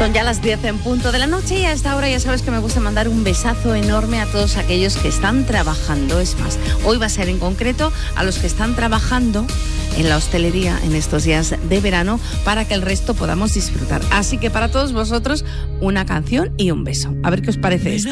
Son ya las 10 en punto de la noche y a esta hora ya sabes que me gusta mandar un besazo enorme a todos aquellos que están trabajando. Es más, hoy va a ser en concreto a los que están trabajando en la hostelería en estos días de verano para que el resto podamos disfrutar. Así que para todos vosotros una canción y un beso. A ver qué os parece esto.